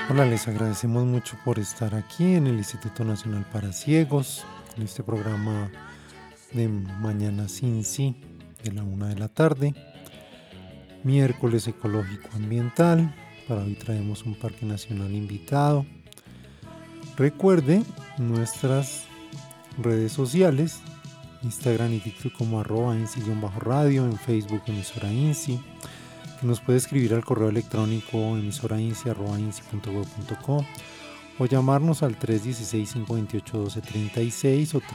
Hola, les agradecemos mucho por estar aquí en el Instituto Nacional para Ciegos, en este programa de Mañana Sin Sí, de la 1 de la tarde, miércoles ecológico ambiental. Para hoy traemos un parque nacional invitado. Recuerde nuestras redes sociales, Instagram y TikTok como @INSI_radio, en Facebook emisora INSI, que nos puede escribir al correo electrónico emisorainsi@insi.gov.co o llamarnos al 316-528-1236 o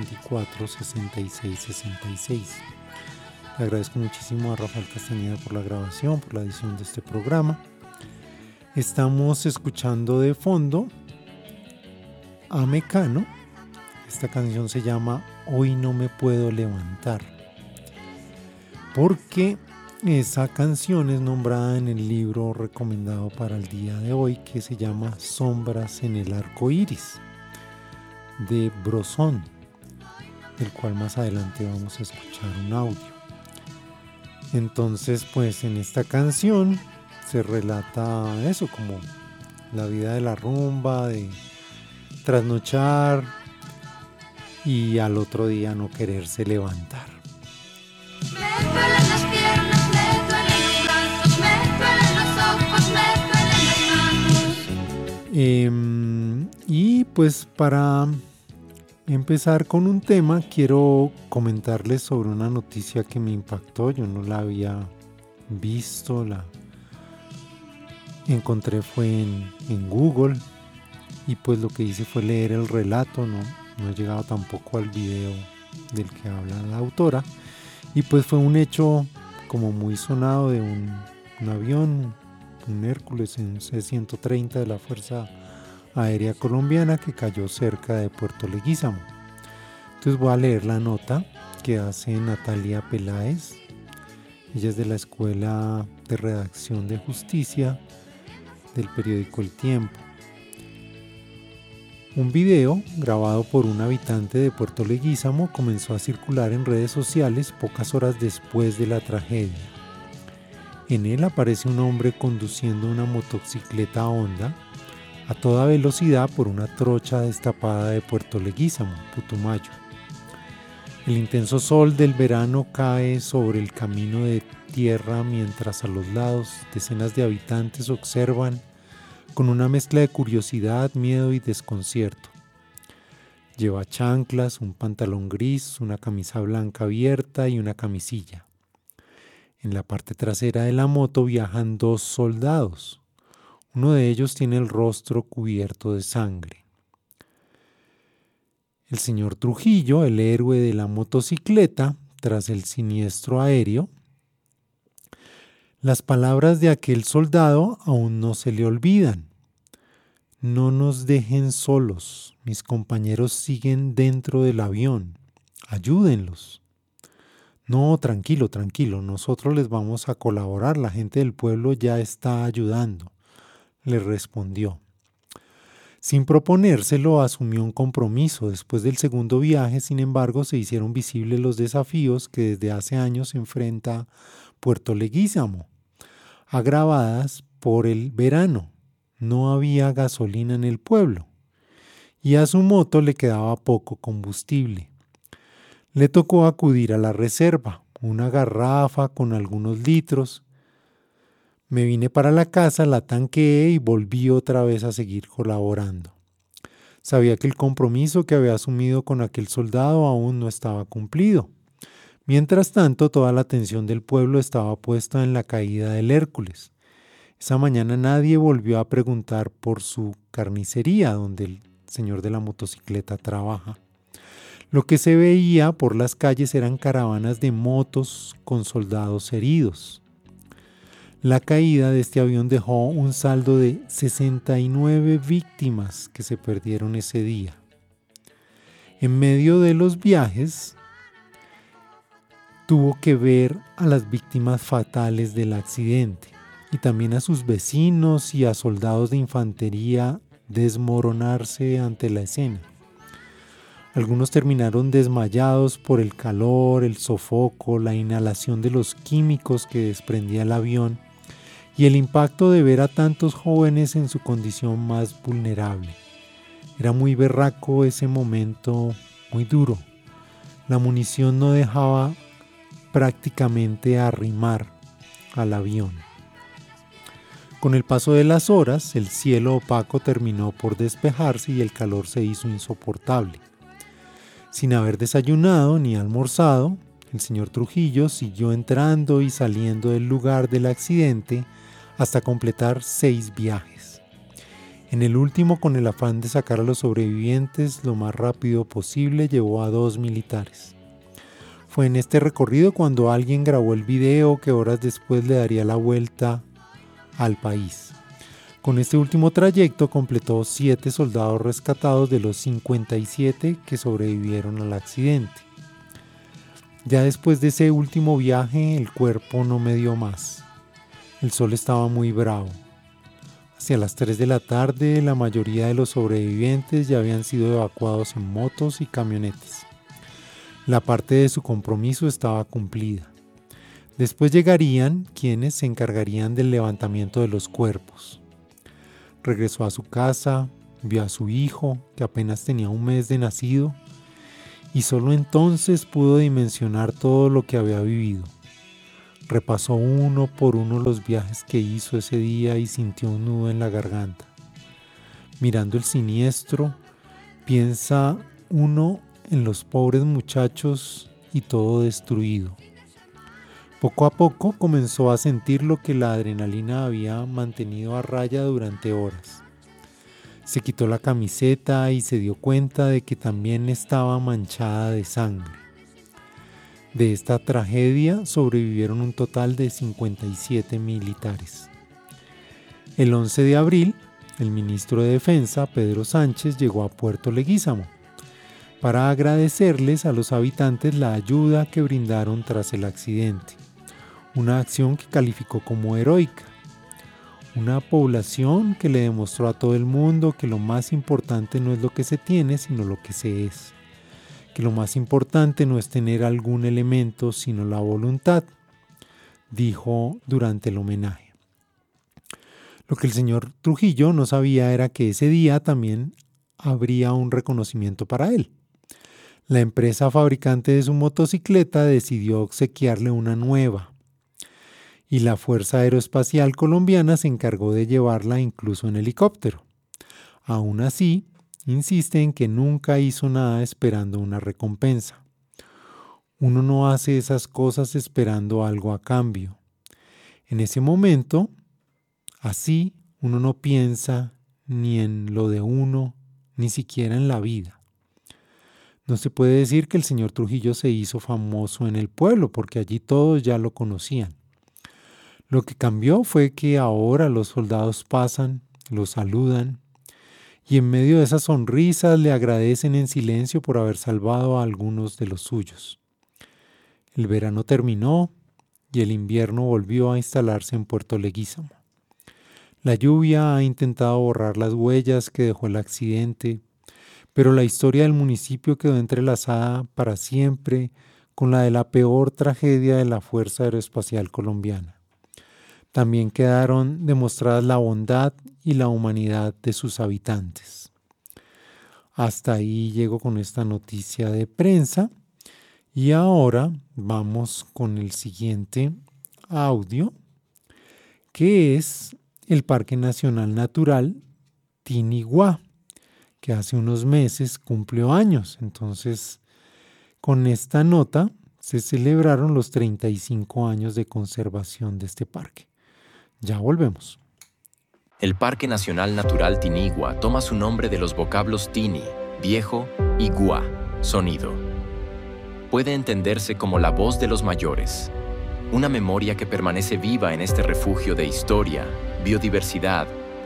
384-6666. Le agradezco muchísimo a Rafael Castañeda por la grabación, por la edición de este programa. Estamos escuchando de fondo a Mecano. Esta canción se llama Hoy no me puedo levantar, porque esa canción es nombrada en el libro recomendado para el día de hoy, que se llama Sombras en el arco iris, de Brozón, del cual más adelante vamos a escuchar un audio. Entonces, pues en esta canción se relata eso, como la vida de la rumba, de trasnochar y al otro día no quererse levantar. Me duelen las piernas, me duelen los brazos, me duelen los ojos, me duelen las manos. Y pues para empezar con un tema, quiero comentarles sobre una noticia que me impactó. Yo no la había visto, la encontré fue en Google, y pues lo que hice fue leer el relato, no he llegado tampoco al video del que habla la autora. Y pues fue un hecho como muy sonado de un avión, un Hércules, un C-130 de la Fuerza Aérea Colombiana, que cayó cerca de Puerto Leguízamo. Entonces voy a leer la nota que hace Natalia Peláez. Ella es de la Escuela de Redacción de Justicia del periódico El Tiempo. Un video grabado por un habitante de Puerto Leguízamo comenzó a circular en redes sociales pocas horas después de la tragedia. En él aparece un hombre conduciendo una motocicleta Honda a toda velocidad por una trocha destapada de Puerto Leguízamo, Putumayo. El intenso sol del verano cae sobre el camino de tierra mientras a los lados decenas de habitantes observan con una mezcla de curiosidad, miedo y desconcierto. Lleva chanclas, un pantalón gris, una camisa blanca abierta y una camisilla. En la parte trasera de la moto viajan 2 soldados. Uno de ellos tiene el rostro cubierto de sangre. El señor Trujillo, el héroe de la motocicleta, tras el siniestro aéreo, las palabras de aquel soldado aún no se le olvidan. No nos dejen solos, mis compañeros siguen dentro del avión, ayúdenlos. No, tranquilo, nosotros les vamos a colaborar, la gente del pueblo ya está ayudando, le respondió. Sin proponérselo, asumió un compromiso. Después del segundo viaje, sin embargo, se hicieron visibles los desafíos que desde hace años enfrenta Puerto Leguízamo, agravadas por el verano. No había gasolina en el pueblo y a su moto le quedaba poco combustible. Le tocó acudir a la reserva, una garrafa con algunos litros. Me vine para la casa, la tanqueé y volví otra vez a seguir colaborando. Sabía que el compromiso que había asumido con aquel soldado aún no estaba cumplido. Mientras tanto, toda la atención del pueblo estaba puesta en la caída del Hércules. Esa mañana nadie volvió a preguntar por su carnicería, donde el señor de la motocicleta trabaja. Lo que se veía por las calles eran caravanas de motos con soldados heridos. La caída de este avión dejó un saldo de 69 víctimas que se perdieron ese día. En medio de los viajes, tuvo que ver a las víctimas fatales del accidente y también a sus vecinos y a soldados de infantería desmoronarse ante la escena. Algunos terminaron desmayados por el calor, el sofoco, la inhalación de los químicos que desprendía el avión, y el impacto de ver a tantos jóvenes en su condición más vulnerable. Era muy berraco ese momento, muy duro. La munición no dejaba prácticamente arrimar al avión. Con el paso de las horas, el cielo opaco terminó por despejarse y el calor se hizo insoportable. Sin haber desayunado ni almorzado, el señor Trujillo siguió entrando y saliendo del lugar del accidente hasta completar 6 viajes. En el último, con el afán de sacar a los sobrevivientes lo más rápido posible, llevó a 2 militares. Fue en este recorrido cuando alguien grabó el video que horas después le daría la vuelta al país. Con este último trayecto completó 7 soldados rescatados de los 57 que sobrevivieron al accidente. Ya después de ese último viaje, el cuerpo no me dio más. El sol estaba muy bravo. Hacia las 3 de la tarde, la mayoría de los sobrevivientes ya habían sido evacuados en motos y camionetas. La parte de su compromiso estaba cumplida. Después llegarían quienes se encargarían del levantamiento de los cuerpos. Regresó a su casa, vio a su hijo, que apenas tenía 1 mes de nacido, y solo entonces pudo dimensionar todo lo que había vivido. Repasó uno por uno los viajes que hizo ese día y sintió un nudo en la garganta. Mirando el siniestro, piensa uno en los pobres muchachos y todo destruido. Poco a poco comenzó a sentir lo que la adrenalina había mantenido a raya durante horas. Se quitó la camiseta y se dio cuenta de que también estaba manchada de sangre. De esta tragedia sobrevivieron un total de 57 militares. El 11 de abril, el ministro de Defensa, Pedro Sánchez, llegó a Puerto Leguízamo para agradecerles a los habitantes la ayuda que brindaron tras el accidente. Una acción que calificó como heroica. Una población que le demostró a todo el mundo que lo más importante no es lo que se tiene, sino lo que se es. Que lo más importante no es tener algún elemento, sino la voluntad, dijo durante el homenaje. Lo que el señor Trujillo no sabía era que ese día también habría un reconocimiento para él. La empresa fabricante de su motocicleta decidió obsequiarle una nueva, y la Fuerza Aeroespacial Colombiana se encargó de llevarla incluso en helicóptero. Aún así, insiste en que nunca hizo nada esperando una recompensa. Uno no hace esas cosas esperando algo a cambio. En ese momento, así, uno no piensa ni en lo de uno, ni siquiera en la vida. No se puede decir que el señor Trujillo se hizo famoso en el pueblo, porque allí todos ya lo conocían. Lo que cambió fue que ahora los soldados pasan, lo saludan y en medio de esas sonrisas le agradecen en silencio por haber salvado a algunos de los suyos. El verano terminó y el invierno volvió a instalarse en Puerto Leguízamo. La lluvia ha intentado borrar las huellas que dejó el accidente, pero la historia del municipio quedó entrelazada para siempre con la de la peor tragedia de la Fuerza Aeroespacial Colombiana. También quedaron demostradas la bondad y la humanidad de sus habitantes. Hasta ahí llego con esta noticia de prensa y ahora vamos con el siguiente audio, que es el Parque Nacional Natural Tiniguá, que hace unos meses cumplió años. Entonces, con esta nota se celebraron los 35 años de conservación de este parque. Ya volvemos. El Parque Nacional Natural Tinigua toma su nombre de los vocablos tini, viejo, y guá, sonido. Puede entenderse como la voz de los mayores, una memoria que permanece viva en este refugio de historia, biodiversidad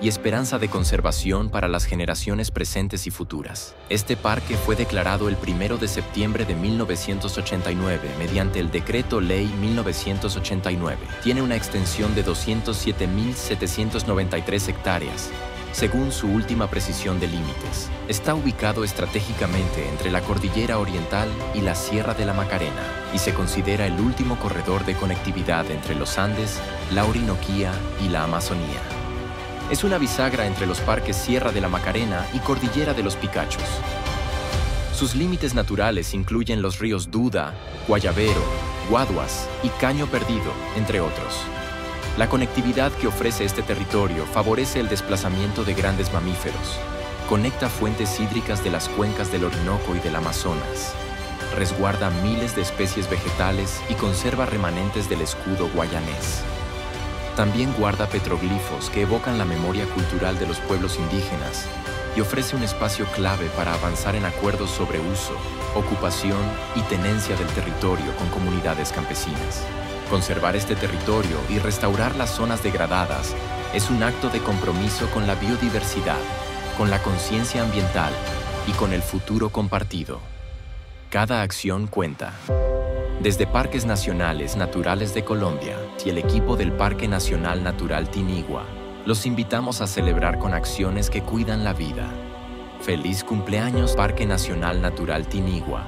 y esperanza de conservación para las generaciones presentes y futuras. Este parque fue declarado el 1 de septiembre de 1989 mediante el Decreto Ley 1989. Tiene una extensión de 207.793 hectáreas, según su última precisión de límites. Está ubicado estratégicamente entre la Cordillera Oriental y la Sierra de la Macarena y se considera el último corredor de conectividad entre los Andes, la Orinoquía y la Amazonía. Es una bisagra entre los parques Sierra de la Macarena y Cordillera de los Picachos. Sus límites naturales incluyen los ríos Duda, Guayabero, Guaduas y Caño Perdido, entre otros. La conectividad que ofrece este territorio favorece el desplazamiento de grandes mamíferos, conecta fuentes hídricas de las cuencas del Orinoco y del Amazonas, resguarda miles de especies vegetales y conserva remanentes del escudo guayanés. También guarda petroglifos que evocan la memoria cultural de los pueblos indígenas y ofrece un espacio clave para avanzar en acuerdos sobre uso, ocupación y tenencia del territorio con comunidades campesinas. Conservar este territorio y restaurar las zonas degradadas es un acto de compromiso con la biodiversidad, con la conciencia ambiental y con el futuro compartido. Cada acción cuenta. Desde Parques Nacionales Naturales de Colombia y el equipo del Parque Nacional Natural Tinigua, los invitamos a celebrar con acciones que cuidan la vida. ¡Feliz cumpleaños, Parque Nacional Natural Tinigua!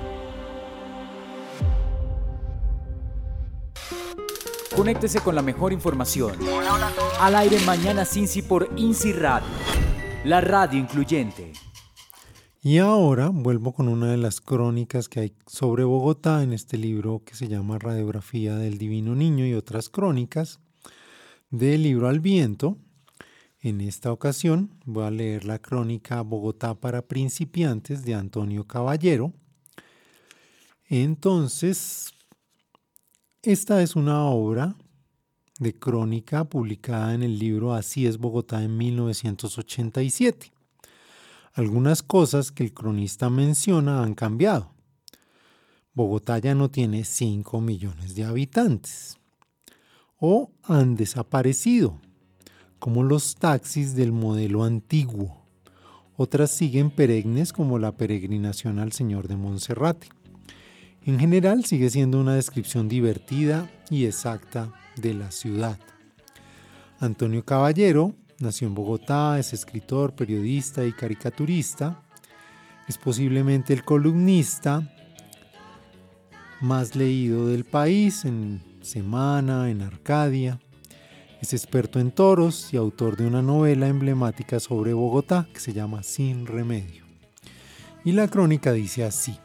Conéctese con la mejor información. Al aire mañana Cincy por INCI Radio, la radio incluyente. Y ahora vuelvo con una de las crónicas que hay sobre Bogotá en este libro que se llama Radiografía del Divino Niño y otras crónicas del libro Al Viento. En esta ocasión voy a leer la crónica Bogotá para principiantes de Antonio Caballero. Entonces, esta es una obra de crónica publicada en el libro Así es Bogotá en 1987. Algunas cosas que el cronista menciona han cambiado. Bogotá ya no tiene 5 millones de habitantes. O han desaparecido, como los taxis del modelo antiguo. Otras siguen perennes como la peregrinación al Señor de Monserrate. En general sigue siendo una descripción divertida y exacta de la ciudad. Antonio Caballero nació en Bogotá, es escritor, periodista y caricaturista. Es posiblemente el columnista más leído del país en Semana, en Arcadia. Es experto en toros y autor de una novela emblemática sobre Bogotá que se llama Sin Remedio. Y la crónica dice así.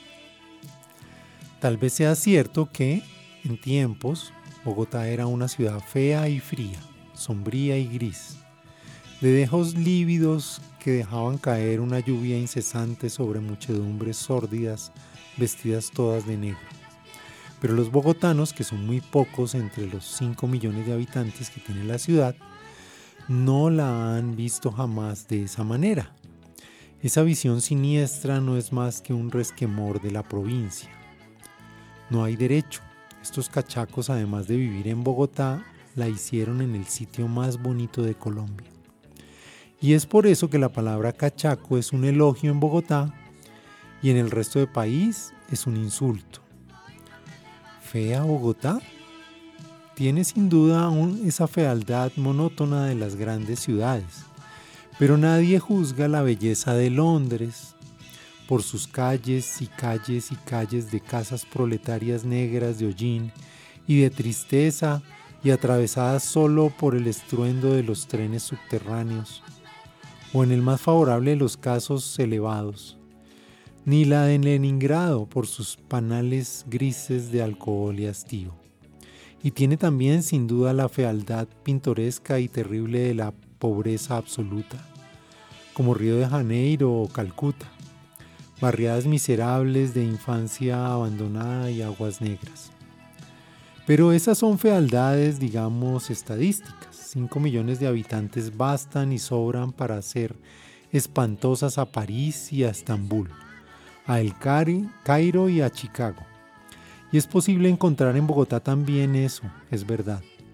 Tal vez sea cierto que, en tiempos, Bogotá era una ciudad fea y fría, sombría y gris, de dejos lívidos que dejaban caer una lluvia incesante sobre muchedumbres sórdidas, vestidas todas de negro. Pero los bogotanos, que son muy pocos entre los 5 millones de habitantes que tiene la ciudad, no la han visto jamás de esa manera. Esa visión siniestra no es más que un resquemor de la provincia. No hay derecho. Estos cachacos, además de vivir en Bogotá, la hicieron en el sitio más bonito de Colombia. Y es por eso que la palabra cachaco es un elogio en Bogotá y en el resto del país es un insulto. ¿Fea Bogotá? Tiene sin duda aún esa fealdad monótona de las grandes ciudades, pero nadie juzga la belleza de Londres por sus calles y calles y calles de casas proletarias negras de hollín y de tristeza y atravesadas solo por el estruendo de los trenes subterráneos, o en el más favorable de los casos elevados, ni la de Leningrado por sus panales grises de alcohol y hastío. Y tiene también sin duda la fealdad pintoresca y terrible de la pobreza absoluta, como Río de Janeiro o Calcuta, barriadas miserables de infancia abandonada y aguas negras. Pero esas son fealdades, digamos, estadísticas. 5 millones de habitantes bastan y sobran para hacer espantosas a París y a Estambul, a El Cairo y a Chicago. Y es posible encontrar en Bogotá también eso, es verdad.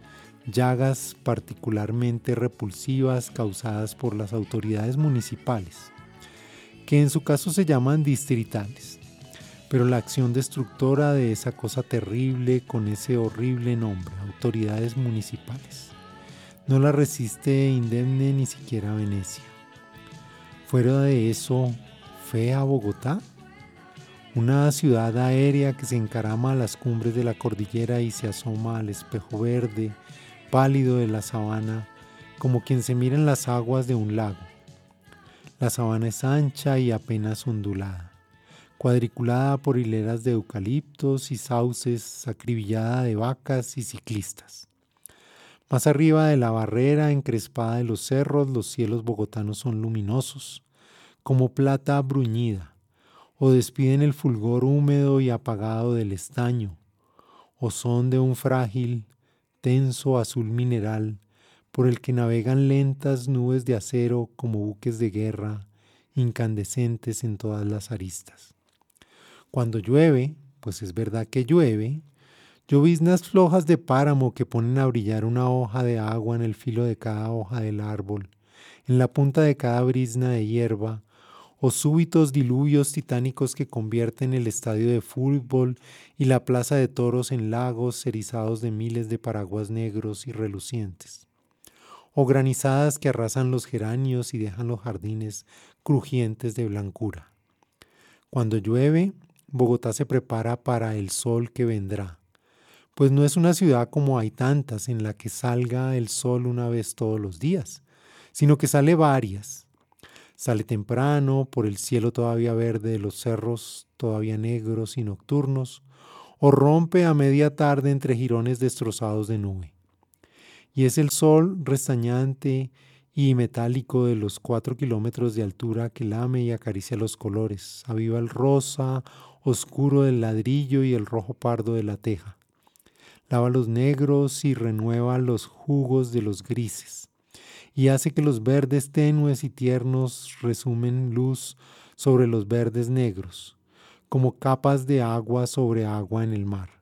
llagas particularmente repulsivas causadas por las autoridades municipales, que en su caso se llaman distritales, pero la acción destructora de esa cosa terrible con ese horrible nombre, autoridades municipales, no la resiste indemne ni siquiera Venecia. Fuera de eso, fea Bogotá, una ciudad aérea que se encarama a las cumbres de la cordillera y se asoma al espejo verde, pálido de la sabana, como quien se mira en las aguas de un lago. La sabana es ancha y apenas ondulada, cuadriculada por hileras de eucaliptos y sauces, acribillada de vacas y ciclistas. Más arriba de la barrera encrespada de los cerros, los cielos bogotanos son luminosos, como plata bruñida, o despiden el fulgor húmedo y apagado del estaño, o son de un frágil, tenso azul mineral, por el que navegan lentas nubes de acero como buques de guerra, incandescentes en todas las aristas. Cuando llueve, pues es verdad que llueve, lloviznas flojas de páramo que ponen a brillar una hoja de agua en el filo de cada hoja del árbol, en la punta de cada brizna de hierba, o súbitos diluvios titánicos que convierten el estadio de fútbol y la plaza de toros en lagos erizados de miles de paraguas negros y relucientes, o granizadas que arrasan los geranios y dejan los jardines crujientes de blancura. Cuando llueve, Bogotá se prepara para el sol que vendrá, pues no es una ciudad como hay tantas en la que salga el sol una vez todos los días, sino que sale varias. Sale temprano por el cielo todavía verde de los cerros todavía negros y nocturnos, o rompe a media tarde entre jirones destrozados de nube. Y es el sol restañante y metálico de los 4 kilómetros de altura que lame y acaricia los colores, aviva el rosa oscuro del ladrillo y el rojo pardo de la teja. Lava los negros y renueva los jugos de los grises, y hace que los verdes tenues y tiernos resumen luz sobre los verdes negros, como capas de agua sobre agua en el mar.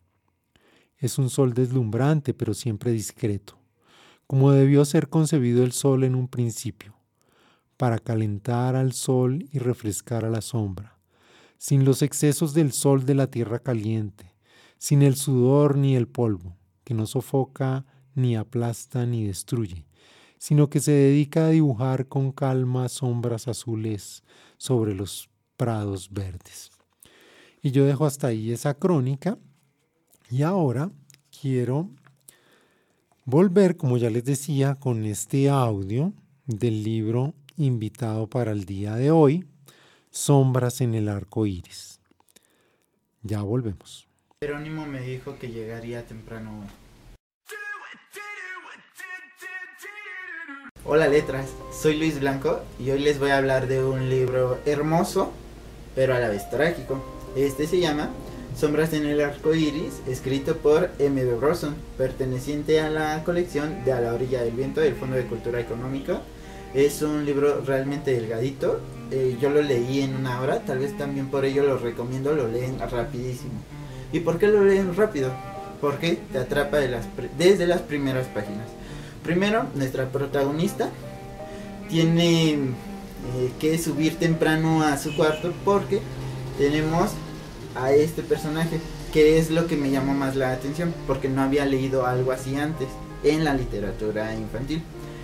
Es un sol deslumbrante, pero siempre discreto, como debió ser concebido el sol en un principio, para calentar al sol y refrescar a la sombra, sin los excesos del sol de la tierra caliente, sin el sudor ni el polvo, que no sofoca, ni aplasta, ni destruye, sino que se dedica a dibujar con calma sombras azules sobre los prados verdes. Y yo dejo hasta ahí esa crónica, y ahora quiero volver, como ya les decía, con este audio del libro invitado para el día de hoy, Sombras en el arco iris. Ya volvemos. Jerónimo me dijo que llegaría temprano hoy. Hola letras, soy Luis Blanco y hoy les voy a hablar de un libro hermoso, pero a la vez trágico. Este se llama Sombras en el arco iris, escrito por M.B. Bronson, perteneciente a la colección de A la orilla del viento del Fondo de Cultura Económica. Es un libro realmente delgadito, yo lo leí en una hora, tal vez también por ello lo recomiendo, lo leen rapidísimo. ¿Y por qué lo leen rápido? Porque te atrapa desde las primeras páginas. Primero, nuestra protagonista tiene que subir temprano a su cuarto porque tenemos a este personaje, que es lo que me llamó más la atención, porque no había leído algo así antes en la literatura infantil.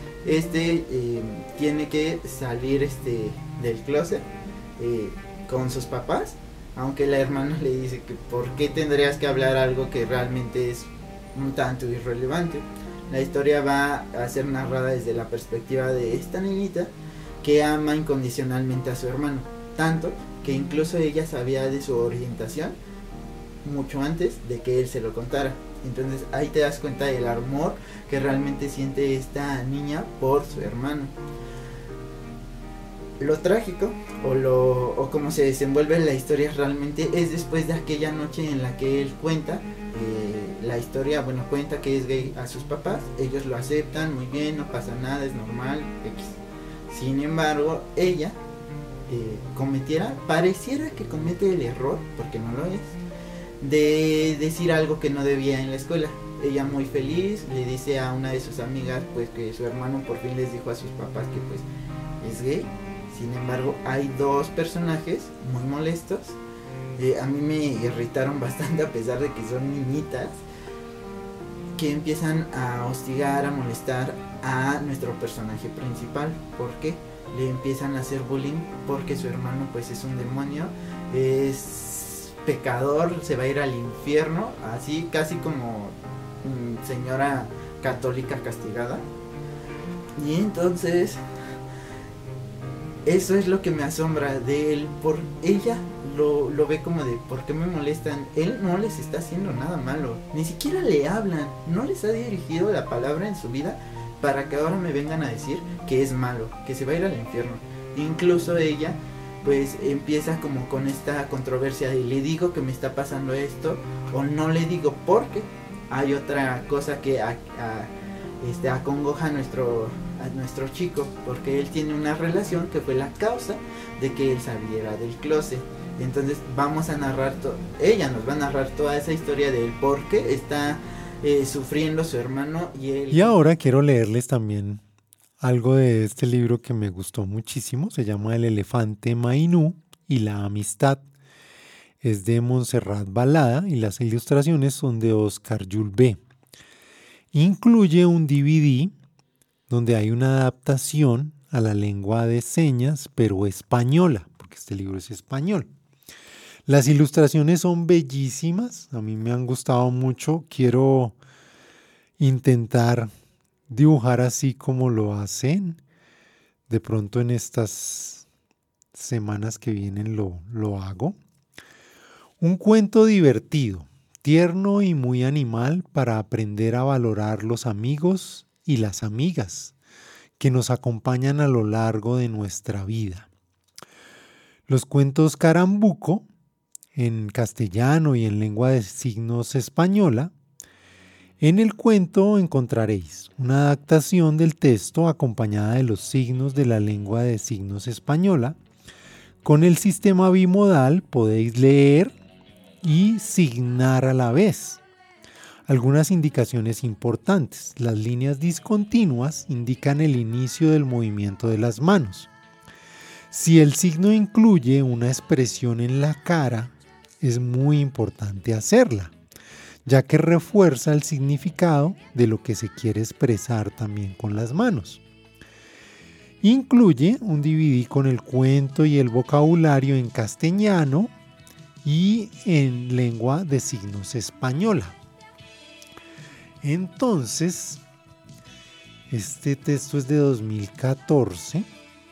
Tiene que salir del closet con sus papás, aunque la hermana le dice que por qué tendrías que hablar algo que realmente es un tanto irrelevante. La historia va a ser narrada desde la perspectiva de esta niñita que ama incondicionalmente a su hermano, tanto que incluso ella sabía de su orientación mucho antes de que él se lo contara. Entonces ahí te das cuenta del amor que realmente siente esta niña por su hermano. Lo trágico o como se desenvuelve la historia realmente es después de aquella noche en la que él cuenta la historia, cuenta que es gay a sus papás, ellos lo aceptan muy bien, no pasa nada, es normal, X. Sin embargo, ella pareciera que comete el error, porque no lo es, de decir algo que no debía en la escuela. ella muy feliz le dice a una de sus amigas pues que su hermano por fin les dijo a sus papás que pues es gay. Sin embargo, hay dos personajes muy molestos. A mí me irritaron bastante a pesar de que son niñitas, que empiezan a hostigar, a molestar a nuestro personaje principal. ¿Por qué? Le empiezan a hacer bullying porque su hermano pues es un demonio, es pecador, se va a ir al infierno, así casi como señora católica castigada. Y entonces eso es lo que me asombra de él. Por ella lo ve como de ¿por qué me molestan? Él no les está haciendo nada malo, ni siquiera le hablan, no les ha dirigido la palabra en su vida para que ahora me vengan a decir que es malo, que se va a ir al infierno. Incluso ella pues empieza como con esta controversia de le digo que me está pasando esto o no le digo, porque hay otra cosa que acongoja a nuestro chico, porque él tiene una relación que fue la causa de que él saliera del closet. Entonces vamos a narrar ella nos va a narrar toda esa historia de él, por qué está sufriendo su hermano y él. Y ahora quiero leerles también algo de este libro que me gustó muchísimo. Se llama El elefante Mainú y la amistad. Es de Montserrat Balada y las ilustraciones son de Oscar Julvé. Incluye un DVD donde hay una adaptación a la lengua de señas, pero española, porque este libro es español. Las ilustraciones son bellísimas, a mí me han gustado mucho. Quiero intentar dibujar así como lo hacen. De pronto en estas semanas que vienen lo hago. Un cuento divertido, tierno y muy animal para aprender a valorar los amigos y las amigas que nos acompañan a lo largo de nuestra vida. Los cuentos Carambuco, en castellano y en lengua de signos española. En el cuento encontraréis una adaptación del texto acompañada de los signos de la lengua de signos española. Con el sistema bimodal podéis leer y signar a la vez. Algunas indicaciones importantes. Las líneas discontinuas indican el inicio del movimiento de las manos. Si el signo incluye una expresión en la cara, es muy importante hacerla, ya que refuerza el significado de lo que se quiere expresar también con las manos. Incluye un DVD con el cuento y el vocabulario en castellano y en lengua de signos española. Entonces, este texto es de 2014.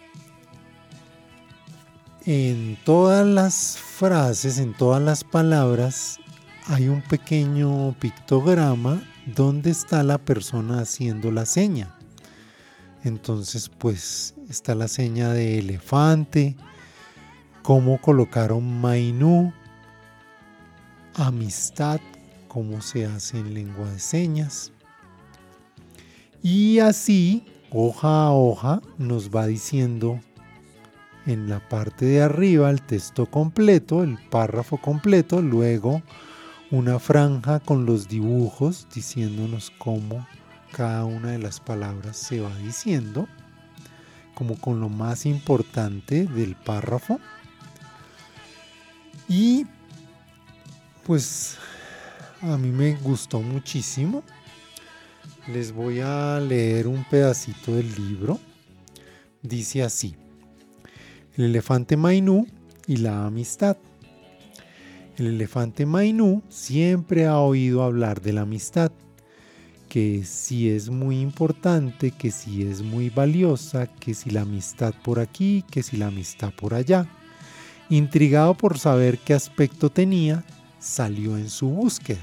En todas las frases, en todas las palabras, hay un pequeño pictograma donde está la persona haciendo la seña. Entonces, pues, está la seña de elefante, cómo colocaron Mainú, amistad, cómo se hace en lengua de señas. Y así, hoja a hoja, nos va diciendo en la parte de arriba el texto completo, el párrafo completo, luego una franja con los dibujos diciéndonos cómo cada una de las palabras se va diciendo, como con lo más importante del párrafo. Y pues a mí me gustó muchísimo. Les voy a leer un pedacito del libro. Dice así: El elefante Mainú y la amistad. El elefante Mainú siempre ha oído hablar de la amistad, que si es muy importante, que si es muy valiosa, que si la amistad por aquí, que si la amistad por allá. Intrigado por saber qué aspecto tenía, salió en su búsqueda.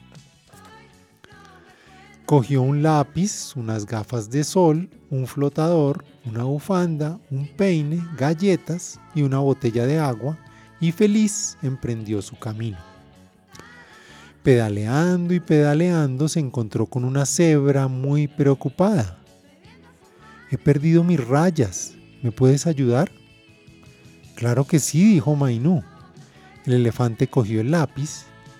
Cogió un lápiz, unas gafas de sol, un flotador, una bufanda, un peine, galletas y una botella de agua, y feliz emprendió su camino. Pedaleando y pedaleando se encontró con una cebra muy preocupada. He perdido mis rayas, ¿me puedes ayudar? Claro que sí, dijo Mainú. El elefante cogió el lápiz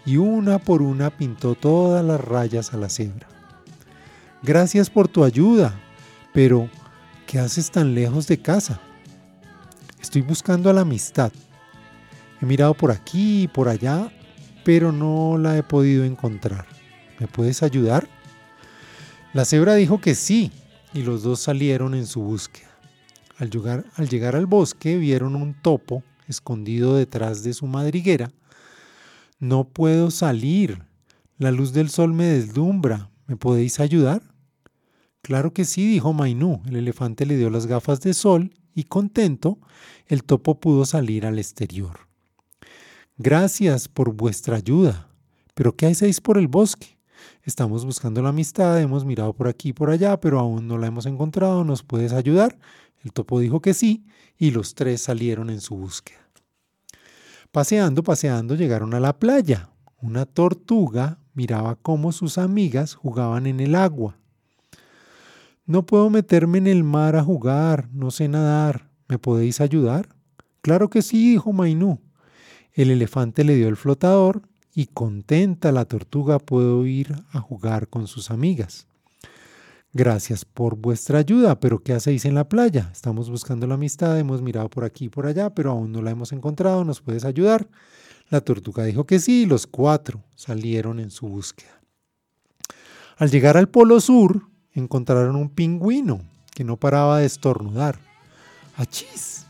y una por una pintó todas las rayas a la cebra. Gracias por tu ayuda, pero ¿qué haces tan lejos de casa? Estoy buscando a la amistad. He mirado por aquí y por allá, pero no la he podido encontrar. ¿Me puedes ayudar? La cebra dijo que sí, y los dos salieron en su búsqueda. Al llegar al bosque vieron un topo escondido detrás de su madriguera. No puedo salir. La luz del sol me deslumbra. ¿Me podéis ayudar? Claro que sí, dijo Mainú. El elefante le dio las gafas de sol y contento, el topo pudo salir al exterior. Gracias por vuestra ayuda. ¿Pero qué hacéis por el bosque? Estamos buscando la amistad, hemos mirado por aquí y por allá, pero aún no la hemos encontrado. ¿Nos puedes ayudar? El topo dijo que sí, y los tres salieron en su búsqueda. Paseando, llegaron a la playa. Una tortuga miraba cómo sus amigas jugaban en el agua. No puedo meterme en el mar a jugar, no sé nadar. ¿Me podéis ayudar? Claro que sí, dijo Mainú. El elefante le dio el flotador y contenta la tortuga pudo ir a jugar con sus amigas. Gracias por vuestra ayuda, pero ¿qué hacéis en la playa? Estamos buscando la amistad, hemos mirado por aquí y por allá, pero aún no la hemos encontrado, ¿nos puedes ayudar? La tortuga dijo que sí y los cuatro salieron en su búsqueda. Al llegar al Polo Sur, encontraron un pingüino que no paraba de estornudar. ¡Achís!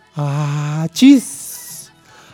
¡Achís!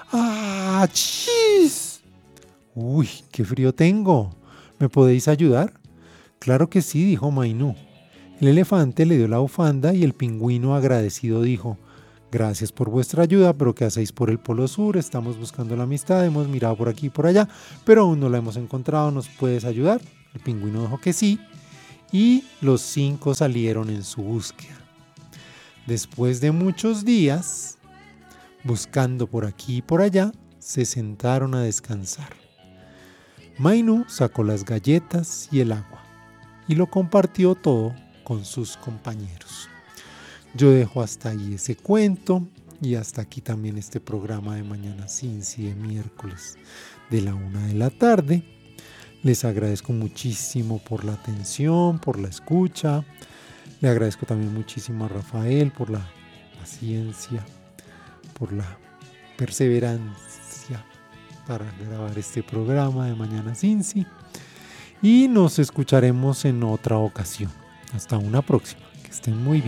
¡Achís! ¡Uy, qué frío tengo! ¿Me podéis ayudar? Claro que sí, dijo Mainú. El elefante le dio la bufanda y el pingüino agradecido dijo: gracias por vuestra ayuda, pero ¿qué hacéis por el Polo Sur? Estamos buscando la amistad, hemos mirado por aquí y por allá, pero aún no la hemos encontrado, ¿nos puedes ayudar? El pingüino dijo que sí y los 5 salieron en su búsqueda. Después de muchos días, buscando por aquí y por allá, se sentaron a descansar. Mainú sacó las galletas y el agua y lo compartió todo con sus compañeros. Yo dejo hasta ahí ese cuento y hasta aquí también este programa de Mañana Cincy de miércoles de la 1 de la tarde. Les agradezco muchísimo por la atención, por la escucha. Le agradezco también muchísimo a Rafael por la paciencia, por la perseverancia para grabar este programa de Mañana Cincy. Y nos escucharemos en otra ocasión. Hasta una próxima. Que estén muy bien.